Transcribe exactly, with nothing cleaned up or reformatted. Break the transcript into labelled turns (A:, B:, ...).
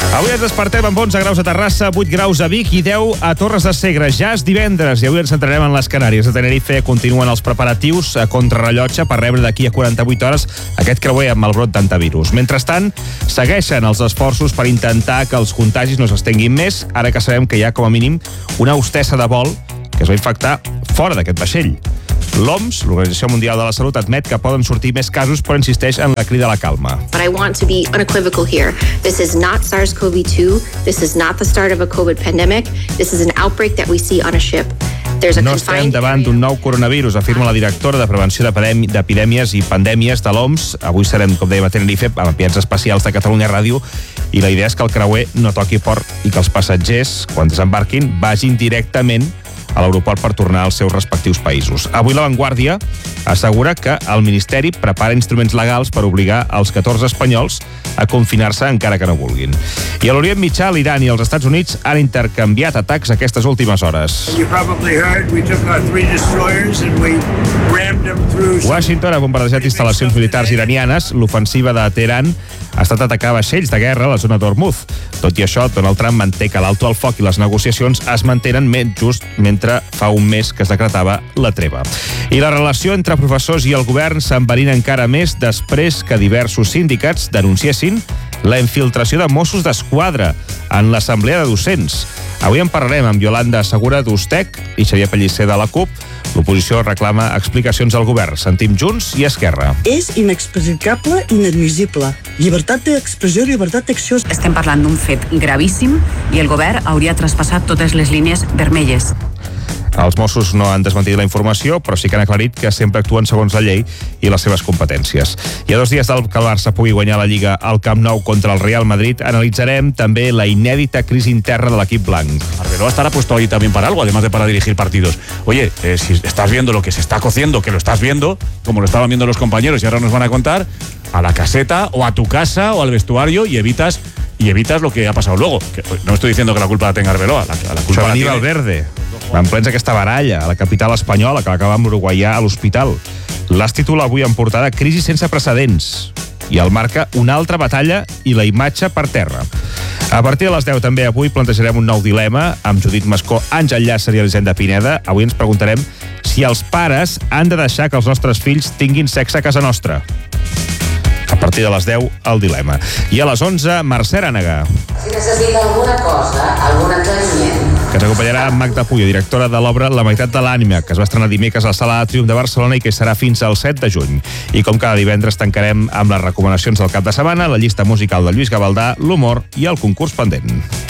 A: Avui ens despertem amb onze graus a Terrassa, vuit graus a Vic i deu a Torres de Segre. Ja és divendres i avui ens centrarem en les Canàries. A Tenerife continuen els preparatius a contrarrellotge per rebre d'aquí a quaranta-vuit hores aquest creuer amb el brot d'antivirus. Mentrestant, segueixen els esforços per intentar que els contagis no s'estenguin més, ara que sabem que hi ha com a mínim una hostessa de vol que es va infectar fora d'aquest vaixell. L'O M S, l'Organització Mundial de la Salut, admet que poden sortir més casos, però insisteix en la crida a la calma.
B: But I want to be unequivocal here. This is not SARS CoV two. This is not the start of a COVID pandemic. This is an outbreak that we see on a ship.
A: No estem davant d'un nou coronavirus, afirma la directora de Prevenció d'Epidèmies i Pandèmies de l'O M S. Avui serem, com dèiem, a Tenerife, amb ambients especials de Catalunya Ràdio, i la idea és que el creuer no toqui port i que els passatgers, quan desembarquin, vagin directament a l'aeroport per tornar als seus respectius països. Avui La Vanguardia assegura que el Ministeri prepara instruments legals per obligar els catorze espanyols a confinar-se encara que no vulguin. I a l'Orient Mitjà, l'Iran i els Estats Units han intercanviat atacs aquestes últimes hores. Washington ha bombardejat instal·lacions militars iranianes. L'ofensiva de Teheran ha estat atacar vaixells de guerra a la zona d'Hormuz. Tot i això, Donald Trump manté que l'alto al foc i les negociacions es mantenen just mentre fa un mes que es decretava la treva. I la relació entre professors i el govern s'enverina encara més després que diversos sindicats denunciessin la infiltració de Mossos d'Esquadra en l'Assemblea de Docents. Avui en parlarem amb Yolanda Segura d'Ustec i Xavier Pellicer de la CUP. L'oposició reclama explicacions al govern. Sentim Junts i Esquerra.
C: És inexplicable, inadmissible. Llibertat d'expressió, llibertat d'acció.
D: Estem parlant d'un fet gravíssim i el govern hauria traspassat totes les línies vermelles.
A: Els Mossos no han desmentit la informació, però sí que han aclarit que sempre actuen segons la llei i les seves competències. I a dos dies del que el Barça pugui guanyar la Lliga al Camp Nou contra el Real Madrid, analitzarem també la inédita crisi interna de l'equip blanc.
E: Arbeloa estará puesto ahí también para algo, además de para dirigir partidos. Oye, eh, si estás viendo lo que se está cociendo, que lo estás viendo, como lo estaban viendo los compañeros y ahora nos van a contar, a la caseta o a tu casa o al vestuario y evitas y evitas lo que ha pasado luego. Que, no estoy diciendo que la culpa la tenga Arbeloa, la, la culpa la tiene
A: Valverde. Van plens aquesta baralla a la capital espanyola que va acabar amb l'uruguaià a l'hospital. L'As titula avui en portada Crisi sense precedents i el marca una altra batalla i la imatge per terra. A partir de les deu també avui plantejarem un nou dilema amb Judit Mascó, Àngel Llàcer i Elisenda Pineda. Avui ens preguntarem si els pares han de deixar que els nostres fills tinguin sexe a casa nostra. A partir de les deu, el dilema. I a les onze, Mercè Arànega.
F: Si necessita alguna cosa, algun aclariment.
A: Que ens acompanyarà Magda Puyo, directora de l'obra La meitat de l'ànima, que es va estrenar dimecres a la Sala de Triomf de Barcelona i que serà fins al set de juny. I com cada divendres tancarem amb les recomanacions del cap de setmana, la llista musical de Lluís Gavaldà, l'humor i el concurs pendent.